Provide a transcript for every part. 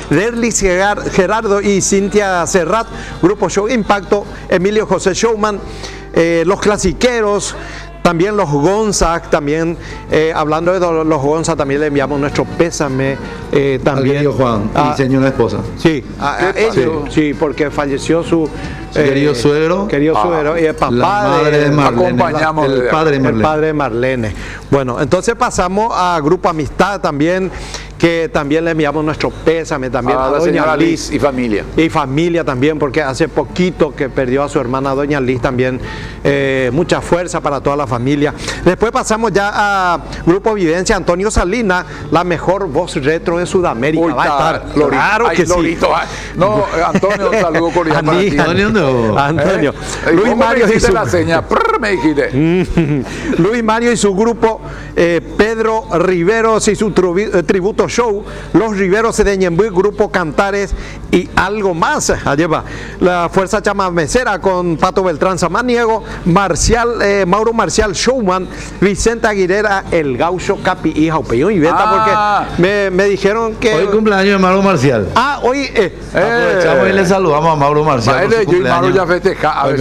Derlis Gerardo y Cintia Serrat, Grupo Show Impacto, Emilio José Showman, los clasiqueros, también los Gonza, también hablando de los Gonza, también le enviamos nuestro pésame también al Juan y señora esposa. Sí, a ellos, sí, porque falleció su querido suegro. Querido suegro y el papá de Marlene, acompañamos el padre de Marlene. Bueno, entonces pasamos a Grupo Amistad también, que también le enviamos nuestro pésame también a doña Liz y familia. Y familia también, porque hace poquito que perdió a su hermana doña Liz también. Mucha fuerza para toda la familia. Después pasamos ya a Grupo Vivencia, Antonio Salinas, la mejor voz retro de Sudamérica. Uy, va a estar. Lorito, Claro que Lorito, sí. No, Antonio, un saludo cordial para ti. Antonio. Luis Mario y su... la seña, me dijiste. Luis Mario y su grupo, Pedro Riveros y su tributo show, Los Riveros de Ñembuí, Grupo Cantares y algo más. Allá va la Fuerza Chamamecera con Pato Beltrán Samaniego, Mauro Marcial Showman, Vicente Aguilera, el Gaucho Capi y Jaupeyo y Beta, porque me dijeron que hoy cumpleaños de Mauro Marcial. Hoy aprovechamos y le saludamos a Mauro Marcial. Yo y Mauro ya festejamos.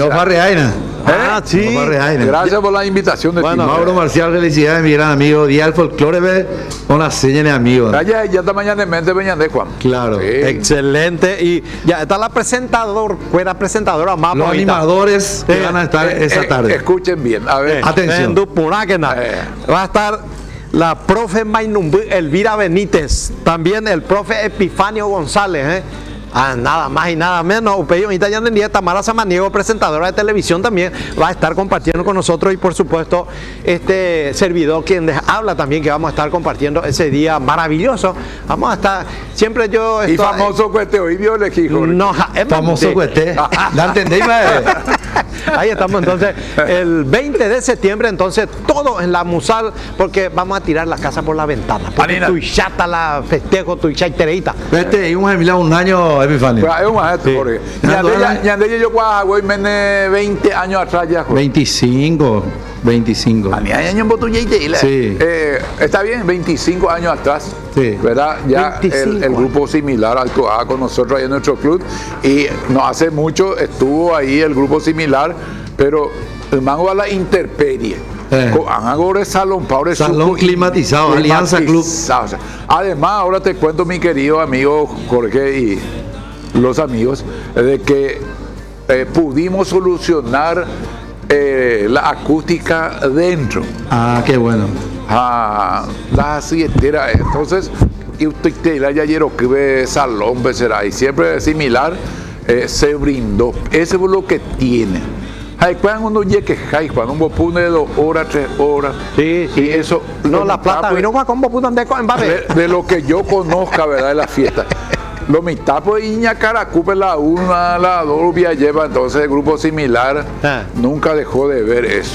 Sí. Gracias por la invitación de ti. Mauro Marcial, felicidades, mi gran amigo. Día del folclore con la seña de amigos. Ya está mañana en mente, Juan. Claro. Sí. Excelente. Y ya está la presentadora más. Los animadores que van a estar esa tarde. Escuchen bien. A ver. Atención. Va a estar la profe Mainumbu Elvira Benítez. También el profe Epifanio González. Nada más y nada menos. Tamara Samaniego, presentadora de televisión, también va a estar compartiendo con nosotros, y por supuesto este servidor quien les habla también, que vamos a estar compartiendo ese día maravilloso. Vamos a estar siempre yo y famoso cueste hoy vio el hijo. No, famoso cueste. ¿La entendéis? Ahí estamos entonces el 20 de septiembre, entonces todo en la Musal, porque vamos a tirar la casa por la ventana. Porque tu chata la festejo, tu chaitereita. Vete, íbamos a mirar un año, Epifanio. Es un maestro, porque ya yo voy 20 años atrás ya. 25. Sí. Está bien, 25 años atrás. Sí. ¿Verdad? Ya el grupo similar actuaba con nosotros ahí en nuestro club, y no hace mucho estuvo ahí el grupo similar, pero el mango a la intemperie. Ahora es salón climatizado, Alianza Club. Además, ahora te cuento, mi querido amigo Jorge y los amigos, de que pudimos solucionar la acústica dentro. Qué bueno. La sietera. Entonces, y usted ya ayer que ve salón, será, y siempre similar, se brindó. Ese es lo que tiene. Cuando cuando un bopune de 2 horas, 3 horas. Sí. Y eso. No, la plata vino con bopune de lo que yo conozca, ¿verdad? De la fiesta. Lo mitad pues Iña Caracupe, la una, la dos, lleva, entonces el grupo similar nunca dejó de ver eso.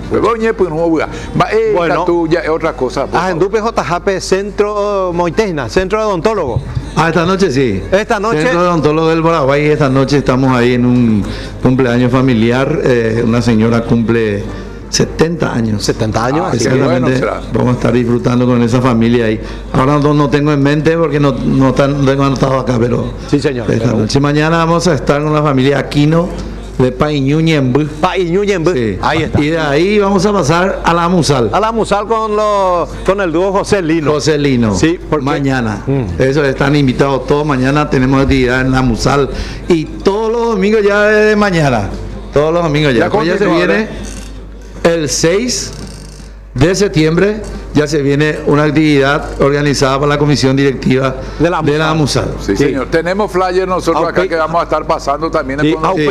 Bueno, tú ya es otra cosa. En Dupe JJP, Centro Moitena, Centro de Odontólogo. Esta noche sí. Esta noche. Centro de Odontólogo del Paraguay. Esta noche estamos ahí en un cumpleaños familiar. Una señora cumple 70 años. 70 años, así que bueno, vamos a estar disfrutando con esa familia ahí. Ahora no tengo en mente porque no tengo anotado acá, pero sí, señor. Esta noche. Mañana vamos a estar con la familia Aquino de Pañuñembú. Sí. Ahí está. Y de ahí vamos a pasar a la Musal. A la Musal con el dúo José Lino. Sí, mañana. Eso, están invitados todos. Mañana tenemos actividad en la Musal. Y todos los domingos ya de mañana. Todos los domingos ya. Ya se viene. El 6 de septiembre ya se viene una actividad organizada por la comisión directiva de la Musal. Sí, señor. Tenemos flyer nosotros acá que vamos a estar pasando también.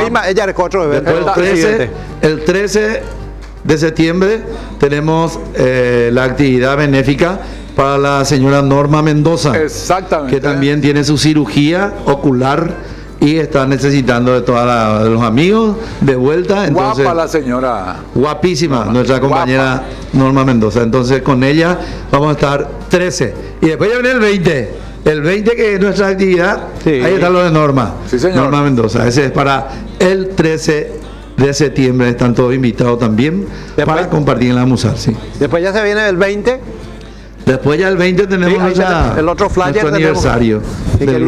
El 13 de septiembre tenemos la actividad benéfica para la señora Norma Mendoza. Exactamente. Que también tiene su cirugía ocular y está necesitando de todos los amigos de vuelta. Entonces, guapa la señora. Guapísima, nuestra compañera Norma Mendoza. Entonces con ella vamos a estar 13. Y después ya viene el 20. El 20 que es nuestra actividad, ahí está lo de Norma. Sí, señor. Norma Mendoza. Ese es para el 13 de septiembre. Están todos invitados también para compartir en la Musal. Sí. Después ya se viene el 20. Después ya el 20 tenemos el otro flyer, nuestro aniversario.